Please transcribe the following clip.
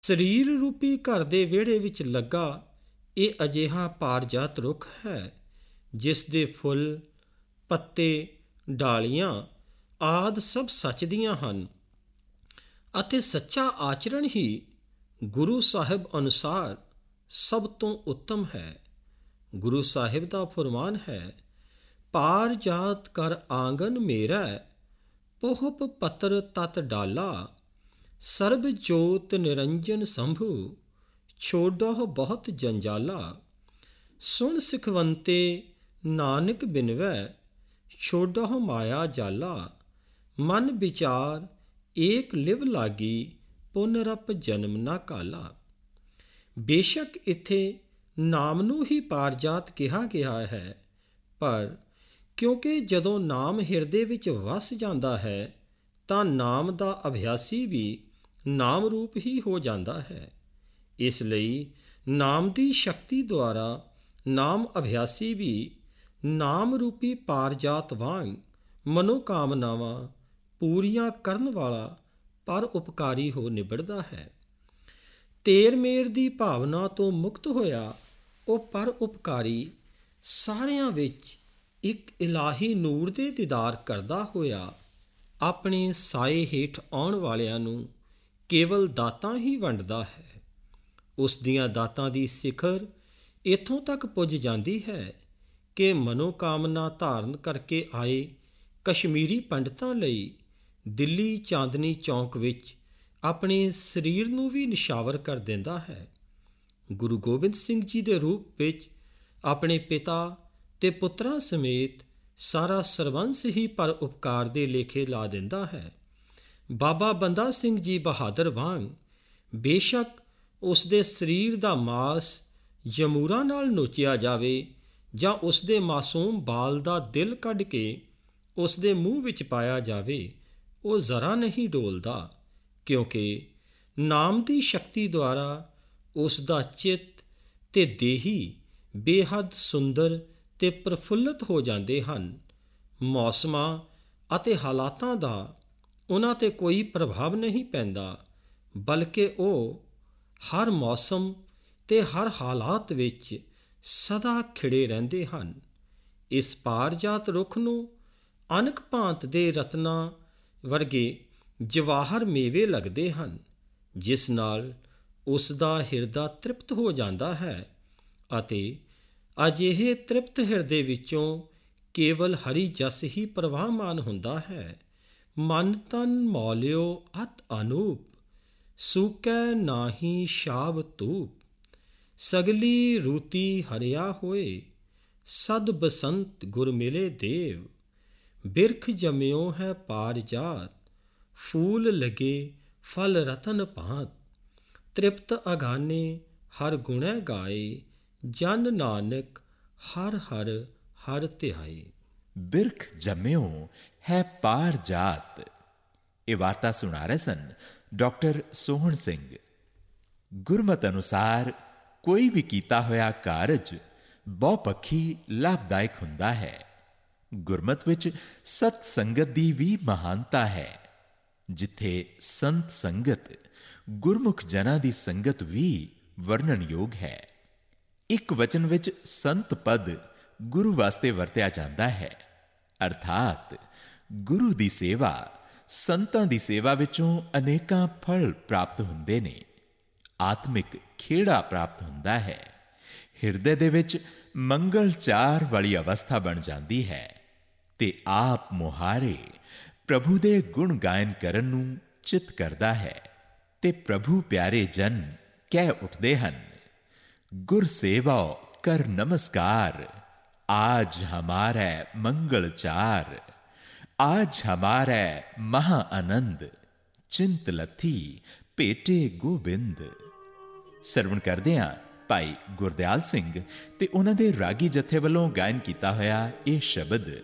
ਸਰੀਰ ਰੂਪੀ ਘਰ ਦੇ ਵਿਹੜੇ ਵਿੱਚ ਲੱਗਾ ਇਹ ਅਜਿਹਾ ਪਾਰਜਾਤ ਰੁੱਖ ਹੈ ਜਿਸ ਦੇ ਫੁੱਲ, ਪੱਤੇ, ਡਾਲੀਆਂ ਆਦਿ ਸਭ ਸੱਚ ਦੀਆਂ ਹਨ ਅਤੇ ਸੱਚਾ ਆਚਰਣ ਹੀ ਗੁਰੂ ਸਾਹਿਬ ਅਨੁਸਾਰ ਸਭ ਤੋਂ ਉੱਤਮ ਹੈ। ਗੁਰੂ ਸਾਹਿਬ ਦਾ ਫੁਰਮਾਨ ਹੈ, ਪਾਰਜਾਤ ਕਰ ਆਂਗਨ ਮੇਰਾ, ਪੋਹਪ ਪਤਰ ਤਤ ਡਾਲਾ, ਸਰਬ ਜੋਤ ਨਿਰੰਜਨ ਸੰਭੂ, ਛੋਡਹੁ ਬਹੁਤ ਜੰਜਾਲਾ। ਸੁਣ ਸਿਖਵੰਤੇ ਨਾਨਕ ਬਿਨਵੈ, ਛੋਡਹੁ ਮਾਇਆ ਜਾਲਾ। ਮਨ ਵਿਚਾਰ ਏਕ ਲਿਵ ਲਾਗੀ, ਪੁਨ ਰਪ ਜਨਮ ਨਾ ਕਾਲਾ। ਬੇਸ਼ੱਕ ਇੱਥੇ ਨਾਮ ਨੂੰ ਹੀ ਪਾਰਜਾਤ ਕਿਹਾ ਗਿਆ ਹੈ, ਪਰ ਕਿਉਂਕਿ ਜਦੋਂ ਨਾਮ ਹਿਰਦੇ ਵਿੱਚ ਵਸ ਜਾਂਦਾ ਹੈ ਤਾਂ ਨਾਮ ਦਾ ਅਭਿਆਸੀ ਵੀ ਨਾਮ ਰੂਪ ਹੀ ਹੋ ਜਾਂਦਾ ਹੈ। ਇਸ ਲਈ ਨਾਮ ਦੀ ਸ਼ਕਤੀ ਦੁਆਰਾ ਨਾਮ ਅਭਿਆਸੀ ਵੀ ਨਾਮ ਰੂਪੀ ਪਾਰਜਾਤ ਵਾਂਗ ਮਨੋਕਾਮਨਾਵਾਂ ਪੂਰੀਆਂ ਕਰਨ ਵਾਲਾ ਪਰ ਉਪਕਾਰੀ ਹੋ ਨਿਬੜਦਾ ਹੈ। ਤੇਰ ਮੇਰ ਦੀ ਭਾਵਨਾ ਤੋਂ ਮੁਕਤ ਹੋਇਆ ਉਹ ਪਰ ਉਪਕਾਰੀ ਸਾਰਿਆਂ ਵਿੱਚ ਇੱਕ ਇਲਾਹੀ ਨੂਰ ਦੇ ਦੀਦਾਰ ਕਰਦਾ ਹੋਇਆ ਆਪਣੇ ਸਾਏ ਹੇਠ ਆਉਣ ਵਾਲਿਆਂ ਨੂੰ ਕੇਵਲ ਦਾਤਾਂ ਹੀ ਵੰਡਦਾ ਹੈ। ਉਸ ਦੀਆਂ ਦਾਤਾਂ ਦੀ ਸਿਖਰ ਇੱਥੋਂ ਤੱਕ ਪੁੱਜ ਜਾਂਦੀ ਹੈ ਕਿ ਮਨੋਕਾਮਨਾ ਧਾਰਨ ਕਰਕੇ ਆਏ ਕਸ਼ਮੀਰੀ ਪੰਡਤਾਂ ਲਈ ਦਿੱਲੀ ਚਾਂਦਨੀ ਚੌਂਕ ਵਿੱਚ ਆਪਣੇ ਸਰੀਰ ਨੂੰ ਵੀ ਨਿਸ਼ਾਵਰ ਕਰ ਦਿੰਦਾ ਹੈ। ਗੁਰੂ ਗੋਬਿੰਦ ਸਿੰਘ ਜੀ ਦੇ ਰੂਪ ਵਿੱਚ ਆਪਣੇ ਪਿਤਾ ਤੇ ਪੁੱਤਰਾਂ ਸਮੇਤ ਸਾਰਾ ਸਰਬੰਸ ਹੀ ਪਰ ਉਪਕਾਰ ਦੇ ਲੇਖੇ ਲਾ ਦਿੰਦਾ ਹੈ। ਬਾਬਾ ਬੰਦਾ ਸਿੰਘ ਜੀ ਬਹਾਦਰ ਵਾਂਗ ਬੇਸ਼ੱਕ ਉਸ ਦੇ ਸਰੀਰ ਦਾ ਮਾਸ ਜਮੂਰਾਂ ਨਾਲ ਨੋਚਿਆ ਜਾਵੇ ਜਾਂ ਉਸ ਦੇ ਮਾਸੂਮ ਬਾਲ ਦਾ ਦਿਲ ਕੱਢ ਕੇ ਉਸ ਦੇ ਮੂੰਹ ਵਿੱਚ ਪਾਇਆ ਜਾਵੇ, ਉਹ ਜ਼ਰਾ ਨਹੀਂ ਡੋਲਦਾ, ਕਿਉਂਕਿ ਨਾਮ ਦੀ ਸ਼ਕਤੀ ਦੁਆਰਾ ਉਸ ਦਾ ਚਿੱਤ ਤੇ ਦੇਹੀ ਬੇਹੱਦ ਸੁੰਦਰ ਤੇ ਪ੍ਰਫੁੱਲਤ ਹੋ ਜਾਂਦੇ ਹਨ। ਮੌਸਮਾਂ ਅਤੇ ਹਾਲਾਤਾਂ ਦਾ ਉਹਨਾਂ 'ਤੇ ਕੋਈ ਪ੍ਰਭਾਵ ਨਹੀਂ ਪੈਂਦਾ, ਬਲਕਿ ਉਹ ਹਰ ਮੌਸਮ ਤੇ ਹਰ ਹਾਲਾਤ ਵਿੱਚ ਸਦਾ ਖਿੜੇ ਰਹਿੰਦੇ ਹਨ। ਇਸ ਪਾਰਜਾਤ ਰੁੱਖ ਨੂੰ ਅਨਕ ਭਾਂਤ ਦੇ ਰਤਨਾਂ ਵਰਗੇ ਜਵਾਹਰ ਮੇਵੇ ਲੱਗਦੇ ਹਨ, ਜਿਸ ਨਾਲ ਉਸ ਦਾ ਹਿਰਦਾ ਤ੍ਰਿਪਤ ਹੋ ਜਾਂਦਾ ਹੈ ਅਤੇ ਅਜਿਹੇ ਤ੍ਰਿਪਤ ਹਿਰਦੇ ਵਿੱਚੋਂ ਕੇਵਲ ਹਰੀ ਜਸ ਹੀ ਪ੍ਰਵਾਹਮਾਨ ਹੁੰਦਾ ਹੈ। ਮਨ ਤਨ ਮੌਲਿਓ ਅਤ ਅਨੂਪ, ਸੂਕੈ ਨਾਹੀ ਸ਼ਾਬ ਧੂਪ। ਸਗਲੀ ਰੂਤੀ ਹਰਿਆ ਹੋਏ, ਸਦ ਬਸੰਤ ਗੁਰ ਮਿਲੇ ਦੇਵ। ਬਿਰਖ ਜਮਿਓ ਹੈ ਪਾਰਜਾਤ, ਫੂਲ ਲਗੇ ਫਲ ਰਤਨ ਭਾਂਤ। ਤ੍ਰਿਪਤ ਅਗਾਨੇ ਹਰ ਗੁਣੈ ਗਾਏ, ਜਨ ਨਾਨਕ ਹਰ ਹਰ ਹਰ ਧਿਆਏ। ਬਿਰਖ ਜੰਮਿਓ ਹੈ ਪਾਰ ਜਾਤ। ਇਹ ਵਾਰਤਾ ਸੁਣਾ ਰਹੇ ਸਨ ਡਾਕਟਰ ਸੋਹਣ ਸਿੰਘ। ਗੁਰਮਤਿ ਅਨੁਸਾਰ ਕੋਈ ਵੀ ਕੀਤਾ ਹੋਇਆ ਕਾਰਜ ਬਹੁਪੱਖੀ ਲਾਭਦਾਇਕ ਹੁੰਦਾ ਹੈ। ਗੁਰਮਤਿ ਵਿੱਚ ਸਤ ਸੰਗਤ ਦੀ ਵੀ ਮਹਾਨਤਾ ਹੈ। ਜਿੱਥੇ ਸੰਤ ਸੰਗਤ, ਗੁਰਮੁਖ ਜਨਾਂ ਦੀ ਸੰਗਤ ਵੀ ਵਰਣਨਯੋਗ ਹੈ। ਇੱਕ ਵਚਨ ਵਿੱਚ ਸੰਤ ਪਦ ਗੁਰੂ ਵਾਸਤੇ ਵਰਤਿਆ ਜਾਂਦਾ ਹੈ, ਅਰਥਾਤ ਗੁਰੂ ਦੀ ਸੇਵਾ, ਸੰਤਾਂ ਦੀ ਸੇਵਾ ਵਿੱਚੋਂ ਅਨੇਕਾਂ ਫਲ ਪ੍ਰਾਪਤ ਹੁੰਦੇ ਨੇ। ਆਤਮਿਕ ਖੇੜਾ ਪ੍ਰਾਪਤ ਹੁੰਦਾ ਹੈ। ਹਿਰਦੇ ਦੇ ਵਿੱਚ ਮੰਗਲ ਚਾਰ ਵਾਲੀ ਅਵਸਥਾ ਬਣ ਜਾਂਦੀ ਹੈ ਤੇ ਆਪ ਮੁਹਾਰੇ ਪ੍ਰਭੂ ਦੇ ਗੁਣ ਗਾਇਨ ਕਰਨ ਨੂੰ ਚਿੱਤ ਕਰਦਾ ਹੈ ਤੇ ਪ੍ਰਭੂ ਪਿਆਰੇ ਜਨ ਕਹਿ ਉੱਠਦੇ ਹਨ, ਗੁਰ ਸੇਵਾ ਕਰ ਨਮਸਕਾਰ, आज हमारा मंगल चार। आज हमारा महा आनंद, चिंत लथी पेटे गोबिंद। ਸਰਵਣ ਕਰਦੇ ਹਾਂ ਭਾਈ ਗੁਰਦਿਆਲ ਸਿੰਘ ਤੇ ਉਹਨਾਂ ਦੇ ਰਾਗੀ ਜਥੇ ਵੱਲੋਂ ਗਾਇਨ ਕੀਤਾ ਹੋਇਆ ਇਹ ਸ਼ਬਦ।